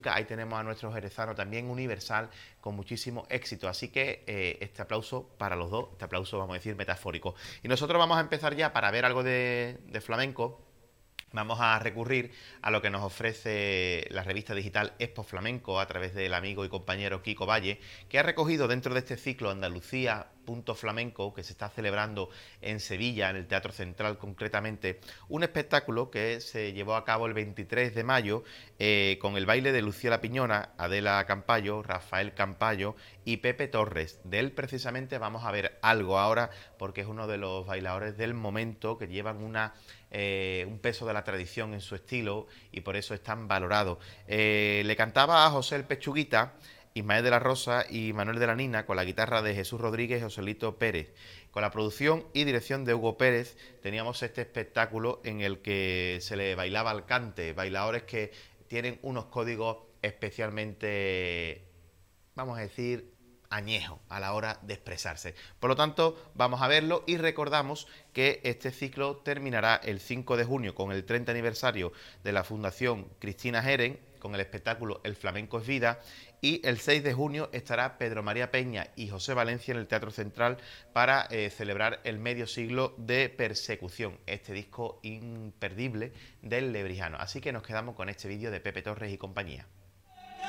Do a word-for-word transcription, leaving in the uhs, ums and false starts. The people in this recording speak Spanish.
Ahí tenemos a nuestro jerezano también universal con muchísimo éxito. Así que eh, este aplauso para los dos, este aplauso vamos a decir metafórico. Y nosotros vamos a empezar ya para ver algo de, de flamenco. Vamos a recurrir a lo que nos ofrece la revista digital Expo Flamenco a través del amigo y compañero Kiko Valle, que ha recogido dentro de este ciclo Andalucía Punto Flamenco, que se está celebrando en Sevilla, en el Teatro Central concretamente, un espectáculo que se llevó a cabo el veintitrés de mayo eh, con el baile de Lucía La Piñona, Adela Campayo, Rafael Campayo y Pepe Torres. De él precisamente vamos a ver algo ahora, porque es uno de los bailadores del momento que llevan una eh, un peso de la tradición en su estilo y por eso es tan valorado. Eh, le cantaba a José el Pechuguita, Ismael de la Rosa y Manuel de la Nina con la guitarra de Jesús Rodríguez y Joselito Pérez. Con la producción y dirección de Hugo Pérez teníamos este espectáculo en el que se le bailaba al cante, bailadores que tienen unos códigos especialmente, vamos a decir, añejo a la hora de expresarse. Por lo tanto, vamos a verlo y recordamos que este ciclo terminará el cinco de junio con el treinta aniversario de la Fundación Cristina Jeren, con el espectáculo El Flamenco es Vida, y el seis de junio estará Pedro María Peña y José Valencia en el Teatro Central para eh, celebrar el medio siglo de Persecución, este disco imperdible del Lebrijano. Así que nos quedamos con este vídeo de Pepe Torres y compañía.